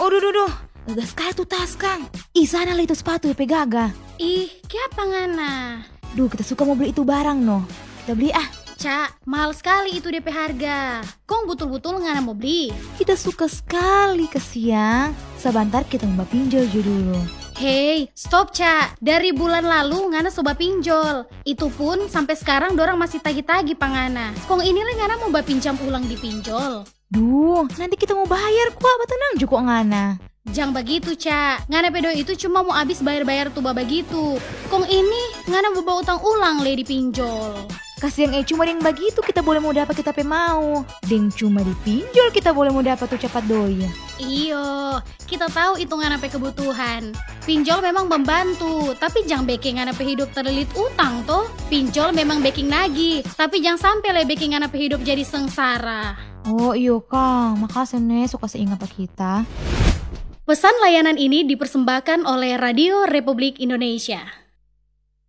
duh. Gagas kaya tuh tas, Kang. Sana lah itu sepatu ya pegaga. Ih, kenapa ngana? Duh, kita suka mau beli itu barang no. Kita beli ah. Cak, mahal sekali itu DP harga. Kong betul-betul ngana mau beli? Kita suka sekali ke siang. Sebentar kita mau pinjol aja dulu. Hei, stop Cak. Dari bulan lalu ngana coba pinjol. Itu pun sampai sekarang dorang masih tagi-tagi pangana. Kong inilah ngana mau pinjam ulang di pinjol. Duh, nanti kita mau bayar kok, tenang juga ngana. Jangan begitu Cak. Ngana pedo itu cuma mau habis bayar-bayar tuh begitu. Kong ini ngana mau bawa utang ulang le di pinjol. Kasih yang cuma yang begitu kita boleh mau dapat kita mau. Ding cuma dipinjol kita boleh mau dapat tuh cepat doi. Iyo, kita tahu itu ngana pe kebutuhan. Pinjol memang membantu, tapi jangan bikin ngana pe hidup terlilit utang toh. Pinjol memang bikin nagih, tapi jangan sampai le bikin ngana pe hidup jadi sengsara. Oh iyo Kang, makasih nih suka seingat kita. Pesan layanan ini dipersembahkan oleh Radio Republik Indonesia.